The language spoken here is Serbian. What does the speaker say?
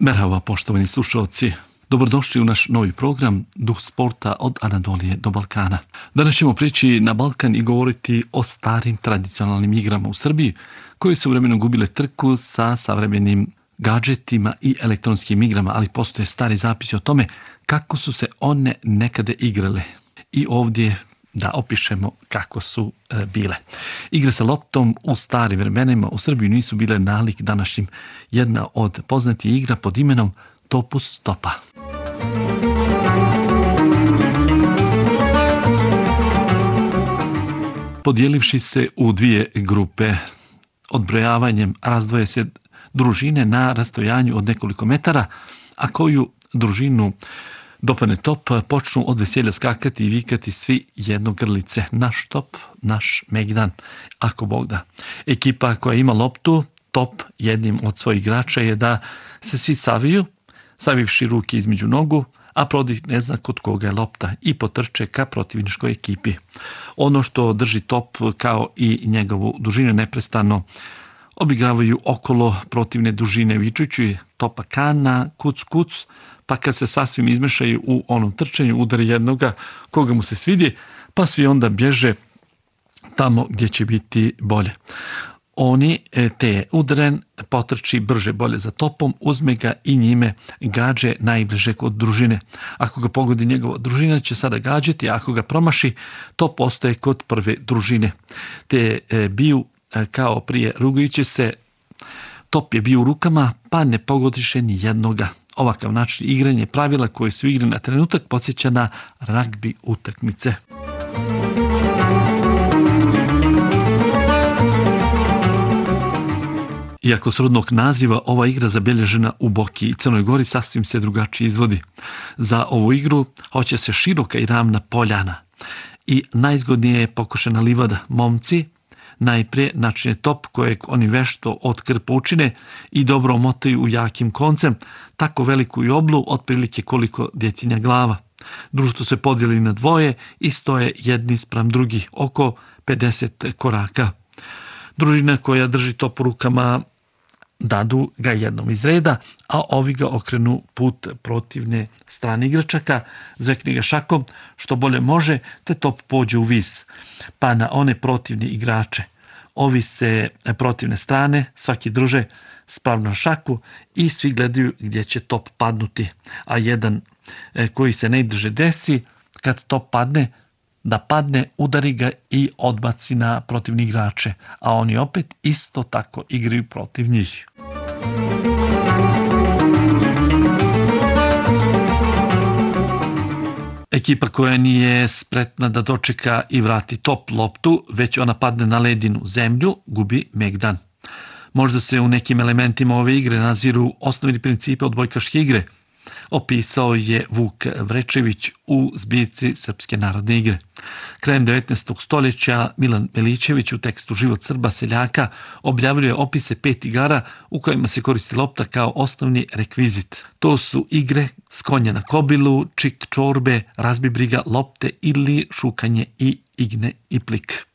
Merhaba, poštovani slušalci. Dobrodošli u naš novi program Duh sporta od Anadolije do Balkana. Danas ćemo prići na Balkan i govoriti o starim tradicionalnim igrama u Srbiji, koje su vremenom gubile trku sa savremenim gadžetima i elektronskim igrama, ali postoje stari zapisi o tome kako su se one nekada igrale. I ovdje da opišemo kako su bile. Igre sa loptom u starim vremenima u Srbiji nisu bile nalik današnjim. Jedna od poznatih igra pod imenom Topus Topa. Podijelivši se u dvije grupe, odbrojavanjem razdvoje se družine na rastojanju od nekoliko metara, a koju družinu dopane top, počnu od veselja skakati i vikati svi jednogrlice. Naš top, naš Megdan, ako Bog da. Ekipa koja ima loptu, top, jednim od svojih igrača je da se svi saviju, savivši ruke između nogu, a protiv ne zna kod koga je lopta i potrče ka protivničkoj ekipi. Ono što drži top kao i njegovu dužinu neprestano obigravaju okolo protivne dužine vičući topa kana, kuc, kuc, pa kad se sasvim izmešaju u onom trčanju, udari jednoga koga mu se svidi, pa svi onda bježe tamo gdje će biti bolje. Oni te udaren potrči brže bolje za topom, uzme ga i njime gađe najbliže kod družine. Ako ga pogodi njegova družina će sada gađati, a ako ga promaši, to postoje kod prve družine. Te biju kao prije rugajući se, top je bio u rukama, pa ne pogodiše ni jednoga. Ovakav način igranja pravila koje su igre na trenutak podsjeća na ragbi utakmice. Iako srodnog naziva, ova igra zabilježena u Boki i Crnoj Gori sasvim se drugačije izvodi. Za ovu igru hoće se široka i ravna poljana i najzgodnije je pokošena livada. Momci najprije načine top kojeg oni vešto od krpa učine i dobro omotaju u jakim koncem, tako veliku i oblu, otprilike koliko djetinja glava. Društvo se podijeli na dvoje i stoje jedni spram drugih, oko 50 koraka. Družina koja drži top u rukama dadu ga jednom iz reda, a ovi ga okrenu put protivne strane igračaka, zvekne ga šakom što bolje može, te top pođe u vis, pa na one protivne igrače. Ovi se protivne strane, svaki druže spravno šaku i svi gledaju gdje će top padnuti. A jedan koji se najbrže desi, kad top padne, da padne, udari ga i odbaci na protivne igrače, a oni opet isto tako igraju protiv njih. Ekipa koja nije spretna da dočeka i vrati top loptu, već ona padne na ledinu zemlju, gubi Megdan. Možda se u nekim elementima ove igre naziru osnovni principe odbojkaške igre, opisao je Vuk Vrečević u zbirci Srpske narodne igre. Krajem 19. stoljeća Milan Milićević u tekstu Život Srba seljaka objavljuje opise 5 igara u kojima se koristi lopta kao osnovni rekvizit. To su igre s konja na kobilu, čik čorbe, razbibriga, lopte ili šukanje i igne i plik.